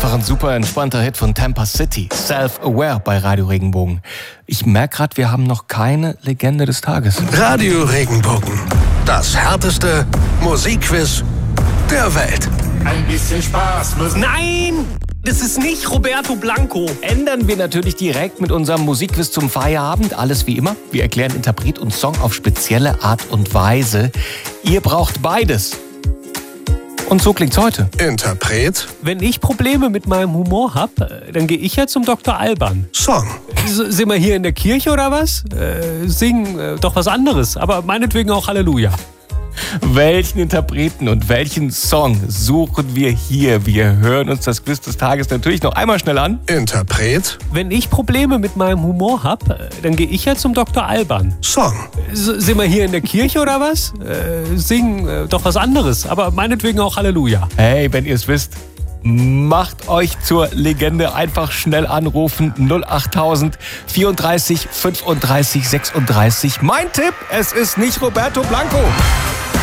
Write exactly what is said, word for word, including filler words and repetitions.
Einfach ein super entspannter Hit von Tampa City. Self-Aware bei Radio Regenbogen. Ich merke gerade, wir haben noch keine Legende des Tages. Radio Regenbogen. Das härteste Musikquiz der Welt. Ein bisschen Spaß muss... Nein! Das ist nicht Roberto Blanco. Ändern wir natürlich direkt mit unserem Musikquiz zum Feierabend. Alles wie immer. Wir erklären Interpret und Song auf spezielle Art und Weise. Ihr braucht beides. Und so klingt's heute. Interpret. Wenn ich Probleme mit meinem Humor hab, dann gehe ich ja zum Doktor Alban. Song. S- sind wir hier in der Kirche oder was? Äh, singen äh, doch was anderes, aber meinetwegen auch Halleluja. Welchen Interpreten und welchen Song suchen wir hier? Wir hören uns das Quiz des Tages natürlich noch einmal schnell an. Interpret. Wenn ich Probleme mit meinem Humor hab, dann gehe ich ja zum Doktor Alban. Song. S- sind wir hier in der Kirche oder was? Äh, singen äh, doch was anderes, aber meinetwegen auch Halleluja. Hey, wenn ihr es wisst, macht euch zur Legende. Einfach schnell anrufen. null achttausend vierunddreißig fünfunddreißig sechsunddreißig. Mein Tipp, es ist nicht Roberto Blanco.